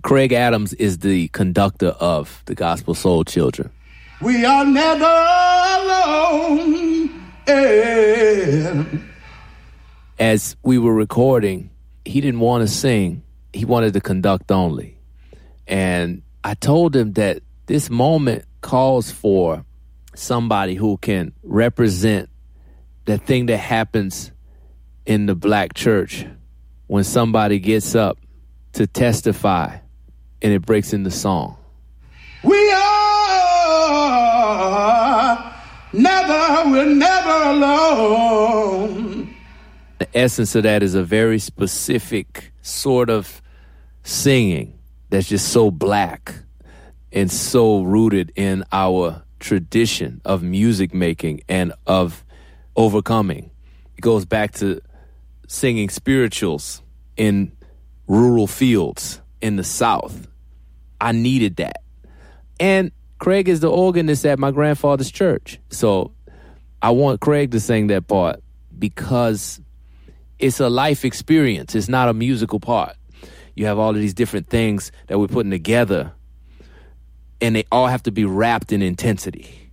Craig Adams is the conductor of the Gospel Soul Children. We are never alone. As we were recording, he didn't want to sing. He wanted to conduct only. And I told him that this moment calls for somebody who can represent the thing that happens in the black church when somebody gets up to testify and it breaks into song. We're never alone. The essence of that is a very specific sort of singing that's just so black and so rooted in our tradition of music making and of overcoming. It goes back to singing spirituals in rural fields in the South. I needed that. And Craig is the organist at my grandfather's church. So I want Craig to sing that part because it's a life experience. It's not a musical part. You have all of these different things that we're putting together, and they all have to be wrapped in intensity.